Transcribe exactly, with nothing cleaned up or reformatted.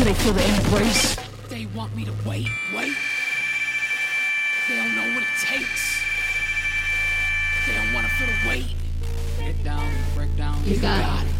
till they feel the embrace. They want me to wait, wait. They don't know what it takes. They don't want to feel the weight. Break it down, break down. You got it.